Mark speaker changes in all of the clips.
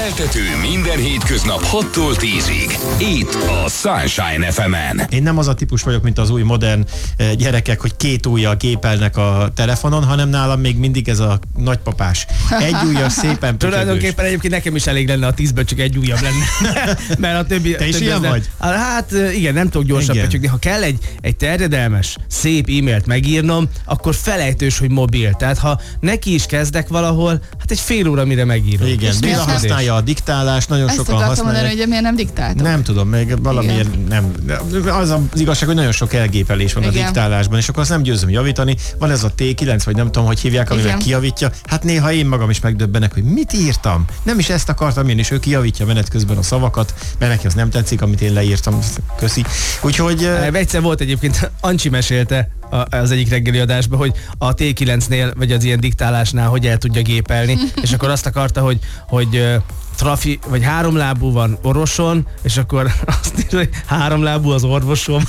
Speaker 1: Keltető minden hétköznap 6-tól 10-ig. Itt a Sunshine FM-en.
Speaker 2: Én nem az a típus vagyok, mint az új modern gyerekek, hogy két ujjal gépelnek a telefonon, hanem nálam még mindig ez a nagypapás. Egy ujjal szépen pötyögős.
Speaker 3: Tulajdonképpen egyébként nekem is elég lenne, a 10-ből csak egy ujjabb lenne. Mert a többi...
Speaker 2: Te is ilyen vagy?
Speaker 3: Hát igen, nem tudok gyorsan pötyögni. Ha kell egy terjedelmes, szép e-mailt megírnom, akkor felejtős, hogy mobil. Tehát ha neki is kezdek valahol, hát egy fél óra mire megírom.
Speaker 2: Igen, Béla használja a diktálást, nagyon sokan használják.
Speaker 4: Ezt akartam mondani, hogy miért nem diktáltam?
Speaker 2: Nem tudom, még valamiért nem. Az igazság, hogy nagyon sok elgépelés van a diktálásban, és akkor azt nem győzöm javítani. Van ez a T9, vagy nem tudom, hogy hívják, amivel kijavítja. Hát néha én magam is megdöbbenek, hogy mit írtam. Nem is ezt akartam én, és ő kijavítja menet közben a szavakat, mert neki az nem tetszik, amit én leírtam. Köszi. Úgyhogy...
Speaker 3: Egyszer volt egyébként, Ancsi mesélte az egyik reggeli adásban, hogy a T9-nél, vagy az ilyen diktálásnál, hogy el tudja gépelni, és akkor azt akarta, hogy trafi, vagy háromlábú van orvoson, és akkor azt írja, hogy háromlábú az orvosom.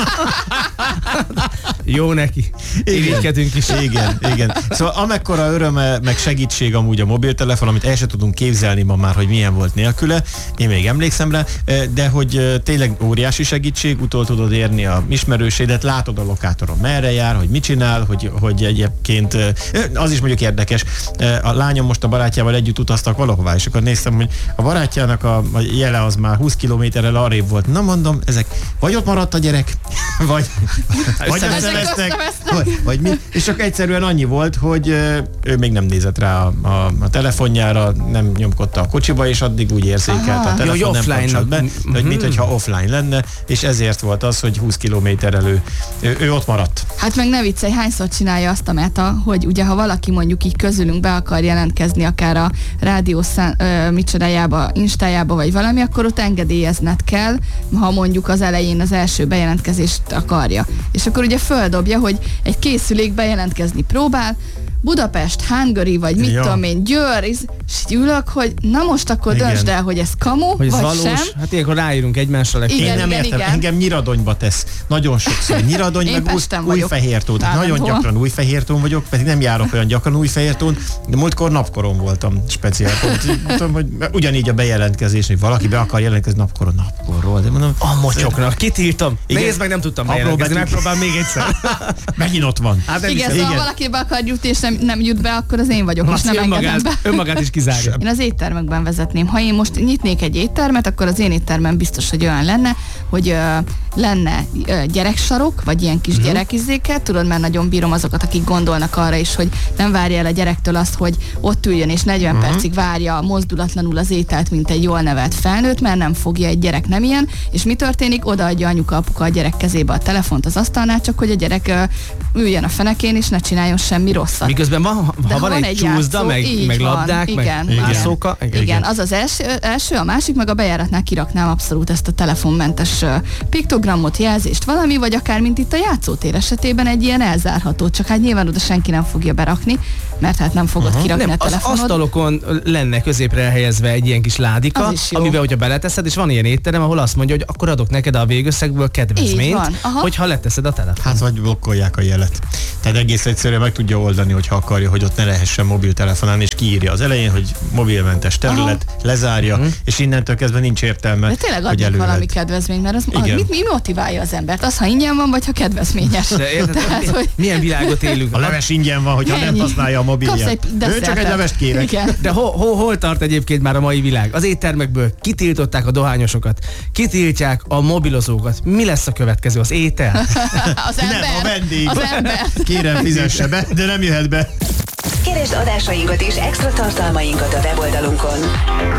Speaker 3: Jó neki. Irigykedünk is.
Speaker 2: Igen. Szóval amekkora öröme, meg segítség amúgy a mobiltelefon, amit el se tudunk képzelni ma már, hogy milyen volt nélküle, én még emlékszem rá, de hogy tényleg óriási segítség, utol tudod érni a ismerősédet, látod a lokátoron merre jár, hogy mit csinál, hogy egyébként, az is mondjuk érdekes, a lányom most a barátjával együtt utaztak valahová, és akkor néztem, hogy a barátjának a jele az már 20 kilométerrel arrébb volt. Na mondom, ezek vagy ott maradt a gyerek, vagy összevesznek, vagy mi. És csak egyszerűen annyi volt, hogy ő még nem nézett rá a telefonjára, nem nyomkodta a kocsiba, és addig úgy érzékelte a telefon, nem kapcsolt be, hogy mint hogyha offline lenne, és ezért volt az, hogy 20 kilométerrel ő ott maradt.
Speaker 4: Hát meg ne viccelj, hányszor csinálja azt a Meta, hogy ugye ha valaki mondjuk így közülünk be akar jelentkezni akár a rádió micsodájába, Instájába vagy valami, akkor ott engedélyezned kell, ha mondjuk az elején az első bejelentkezést akarja. És akkor ugye földobja, hogy egy készülék bejelentkezni próbál, Budapest, Hungary, vagy mit tudom én, Győr, és ülök, hogy na most akkor döntsd el, hogy ez kamu,
Speaker 3: hogy
Speaker 4: vagy
Speaker 3: valós,
Speaker 4: sem.
Speaker 3: Hát ilyenkor ráírunk egymásra.
Speaker 2: Én nem értem, engem Nyiradonyba tesz. Nagyon sokszor. Nyiradony, meg Újfehértón. Nagyon gyakran Újfehértón vagyok, pedig nem járok olyan gyakran Újfehértón, de múltkor napkoron voltam speciál. Tudom, hogy ugyanígy a bejelentkezés, hogy valaki be akar jelentkezni napkorról. De mondom,
Speaker 3: a mocsoknak, kitírtam. Nézd meg, nem tudtam bejelentkezni, megpróbálom még egyszer.
Speaker 2: Megint ott van.
Speaker 4: Hát igen, szóval valaki be akar jutni, és nem jut be, akkor az én vagyok, és nem engedem be.
Speaker 3: Önmagát is kizárja.
Speaker 4: Én az éttermekben vezetném. Ha én most nyitnék egy éttermet, akkor az én éttermem biztos, hogy olyan lenne, hogy lenne gyereksarok, vagy ilyen kis gyerekizéket, tudod, mert nagyon bírom azokat, akik gondolnak arra is, hogy nem várja el a gyerektől azt, hogy ott üljön és 40 percig várja mozdulatlanul az ételt, mint egy jól nevelt felnőtt, mert nem fogja, egy gyerek nem ilyen, és mi történik? Odaadja anyuka, apuka a gyerek kezébe a telefont az asztalnál, csak hogy a gyerek üljön a fenekén, és ne csináljon semmi rosszat.
Speaker 3: Miközben ha van egy csúszda, meg labdák, meg mászóka.
Speaker 4: Igen, az az első, a másik, meg a bejáratnál kiraknám abszolút ezt a telefonmentes piktogramot, jelzést, valami, vagy akár mint itt a játszótér esetében egy ilyen elzárható, csak hát nyilván oda senki nem fogja berakni, mert hát nem fogod kirakni a telefonod.
Speaker 3: Az asztalokon lenne középre elhelyezve egy ilyen kis ládika, amiben hogyha beleteszed, és van ilyen étterem, ahol azt mondja, hogy akkor adok neked a végösszegből kedvezményt, hogyha leteszed a telefon.
Speaker 2: Hát vagy blokkolják a jelet. Tehát egész egyszerűen meg tudja oldani, hogyha akarja, hogy ott ne lehessen mobiltelefonálni, és kiírja az elején, hogy mobilmentes terület, lezárja, és innentől kezdve nincs értelme.
Speaker 4: De tényleg adjuk valami kedvezményt, mert az mi motiválja az embert? Az, ha ingyen van, vagy ha kedvezményes.
Speaker 3: Tehát, hogy milyen világot élünk?
Speaker 2: A leves ingyen van, hogyha nem használja a mobilját. Ő csak egy levest kérek.
Speaker 3: De hol tart egyébként már a mai világ? Az éttermekből kitiltották a dohányosokat, kitiltják a mobilozókat. Mi lesz a következő? Az étel?
Speaker 4: Az ember.
Speaker 2: Nem, a vendég.
Speaker 4: Az ember.
Speaker 2: Kérem, fizesse be, de nem jöhet be.
Speaker 5: Keresd adásainkat és extra tartalmainkat a weboldalunkon.